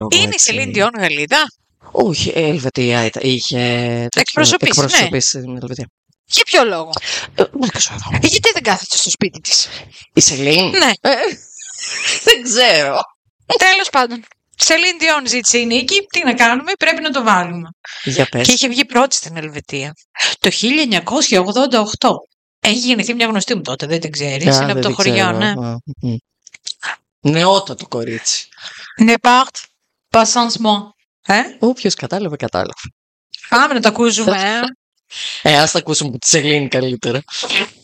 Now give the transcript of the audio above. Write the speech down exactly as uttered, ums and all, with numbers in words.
Είναι η Σελήν Διόν Γαλλίδα. Όχι, Ελβετία ήταν. Είχε εκπροσωπήσει στην Ελβετία. Για ποιο λόγο? Ε, δεν ξέρω. Γιατί δεν κάθεται στο σπίτι της? Η Σελήν. Ναι. Ε, δεν ξέρω. Τέλος πάντων. Σελήν Διόν ζήτησε η νίκη. Τι να κάνουμε, πρέπει να το βάλουμε. Για πες. Και είχε βγει πρώτη στην Ελβετία. Το χίλια εννιακόσια ογδόντα οκτώ. Έχει γεννηθεί μια γνωστή μου τότε, δεν την ξέρεις. Α, είναι από το χωριό, ναι. Νεότατο κορίτσι. Ne part pas sans moi. Ε? Όποιος κατάλαβε, κατάλαβε. Πάμε να το ακούσουμε, ε. Ε, ας τα ακούσουμε από τη Σελήνη καλύτερα.